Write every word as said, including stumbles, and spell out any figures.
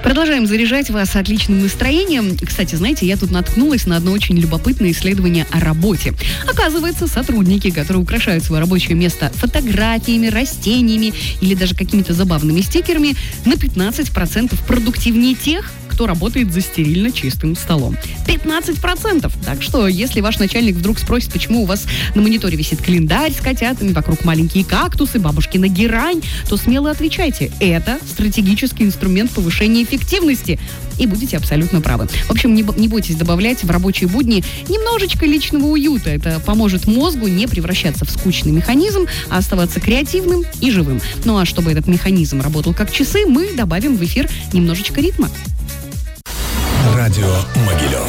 Продолжаем заряжать вас отличным настроением. Кстати, знаете, я тут наткнулась на одно очень любопытное исследование о работе. Оказывается, сотрудники, которые украшают свое рабочее место фотографиями, растениями или даже какими-то забавными стикерами, на пятнадцать процентов продуктивнее тех, кто работает за стерильно чистым столом. пятнадцать процентов! Так что, если ваш начальник вдруг спросит, почему у вас на мониторе висит календарь с котятами, вокруг маленькие кактусы, бабушкина герань, то смело отвечайте. Это стратегический инструмент повышения эффективности. И будете абсолютно правы. В общем, не, не бойтесь добавлять в рабочие будни немножечко личного уюта. Это поможет мозгу не превращаться в скучный механизм, а оставаться креативным и живым. Ну а чтобы этот механизм работал как часы, мы добавим в эфир немножечко ритма. Радио Могилев.